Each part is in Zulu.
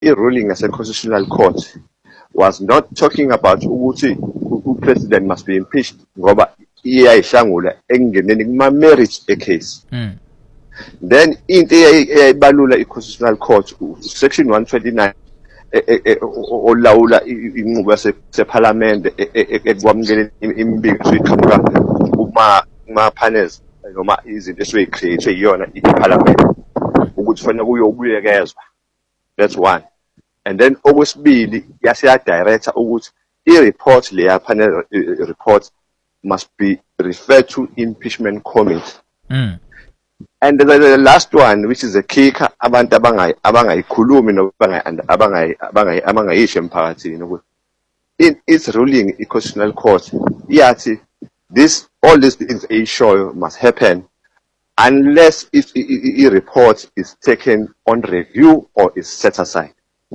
ruling as a constitutional court was not talking about ukuthi president must be impeached ngoba iyayishangula engeneni kuma merits case. Then into eyayibalula i-constitutional court section 129 olawula inqubo yaseParliament ekwamukela imibiko eqhamuka kuma panels noma izinto eseyicreate yiyona iParliament ukuthi fanele kuyobuyekezwa. That's one. And then okwesibili yasiya director ukuthi i-report leya panel report must be referred to impeachment committee. And the last one, which is a kicker, abantu abangayikhulumi no abangayisho emphakathini. In its ruling, the constitutional court, yathi all these things a show must happen unless if a report is taken on review or is set aside.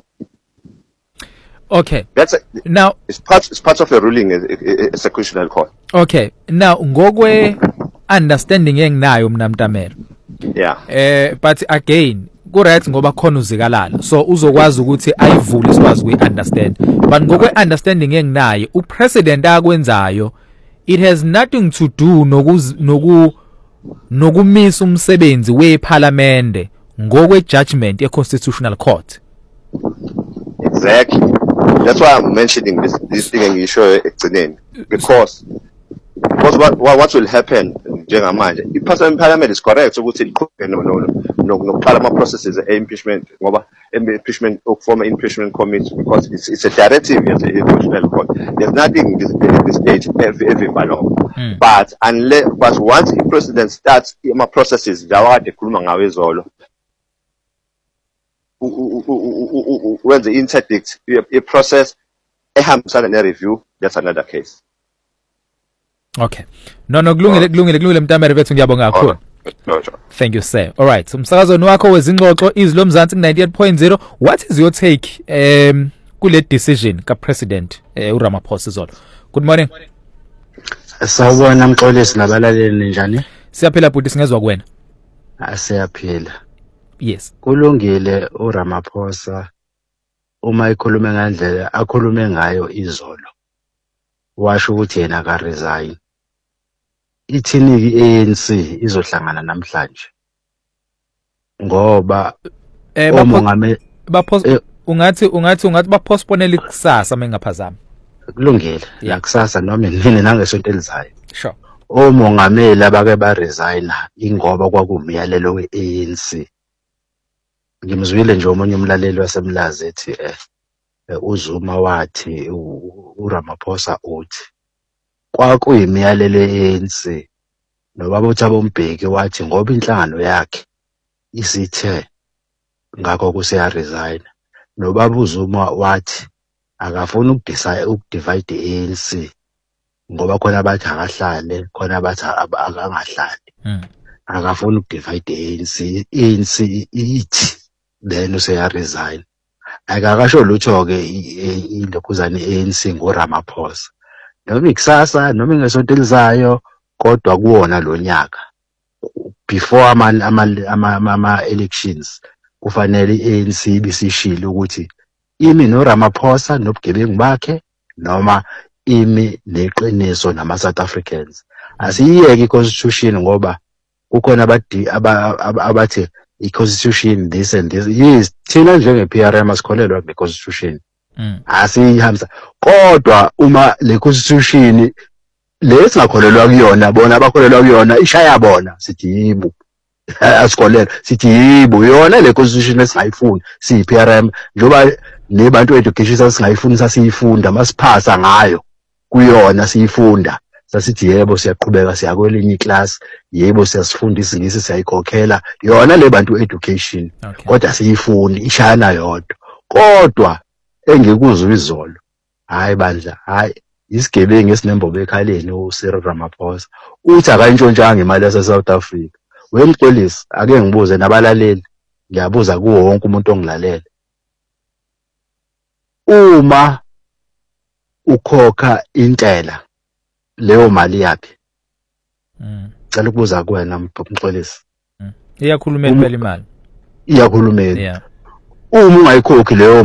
Okay. Now it's part of a ruling as a constitutional court. Okay. Now ngokwe understanding enginayo mina Mntamelo. Yeah. But again, go right ngoba khona uzikalala. So uzokwazi ukuthi ayivule sikwazi ukuunderstand. But ngokwe understanding enginayo, upresident akwenzayo it has nothing to do nokumisa umsebenzi weParliament ngokwe judgment ye-Constitutional Court. Exactly. That's why I'm mentioning this thing and you show ekugcineni because what will happen njengamanje iParliament is correct ukuthi liqhubeke nokuqala ama processes e-impeachment ngoba impeachment former impeachment committee because it's a directive as a constitutional court. There's nothing this stage every but once the president starts ama processes lawa ekhuluma ngawo izolo when the interdict a process ehambisana ne-review, that's another case. Okay. No kulungile Mntamelo bethu ngiyabonga kakhulu. Thank you sir. All right. Umsakazweni wakho wezingxoxo izilo Mzansi 98.0. What is your take kule decision ka President uRamaphosa izolo? Good morning. Sawubona Mxolisi nabalaleli njani? Siyaphila bhuti singezwe kuwena. Siyaphila. Yes. Kulungile uRamaphosa uma ikhulume ngandlela akhulume ngayo izolo. Washo ukuthi yena ka resign. Ithiniki ANC izohlangana namhlanje. Ngoba umongameli ungathi bapostponele kusasa mengaphazama. Kulungile. Yakusasa noma nini nangesonto elizayo. Sure. Umongameli abake ba resign ingoba kwakumiyalelo weANC. Ngimzwile nje omunye umlaleli wasemlazi ethi uZuma wathi uRamaphosa uthi kwakuyimiyalelo yeANC nobaba uThabo Mbeki wathi ngoba inhlangano yakhe isithe ngakho kuseya resign nobaba uZuma wathi akafuna ukudivide iANC ngoba khona abathi akahlale khona abathi akangahlali akafuna ukudivide iANC ithi then useya resign akakasho lutho ke ilokhuzana iANC ngoRamaphosa noma ikusasa noma ngesonto elizayo kodwa kuwona lo nyaka before ama elections kufanele iANC ibisishilo ukuthi imi noRamaphosa nobugebengu bakhe noma imi neqiniso nama South Africans. Asiyeke iconstitution ngoba kukhona abathi i-constitution this and this. Yes, thina njenge-PRM asikholelwa kule constitution. Asihambisa kodwa uma le constitution lesingakholelwa kuyona bona abakholelwa kuyona ishaya bona sithi yibo asikholelwa sithi yibo yona le constitution esingayifuni siyi-PRM njoba nebantu education sasingayifuni sasiyifunda masiphasa ngayo kuyona siyifunda sasithi yebo siyaqhubeka siya kwelinye iclass yebo siyasifunda isingisi siyayikhokhela yona le bantu education kodwa siyifuni ishayana yodwa kodwa engikuzwa izolo hayi bandla hayi isigebengu esinembobo ekhaleni uCyril Ramaphosa uthi akayintshontshanga imali yase South Africa. Wemxolisi ake ngibuze nabalaleli ngiyabuza kuwo wonke umuntu ongilalela uma ukhokha intela leyo mali yakhe cela ukubuza kuwena Mxolisi iyakhulumela phela imali iyakhulumela uma ungayikhokhi leyo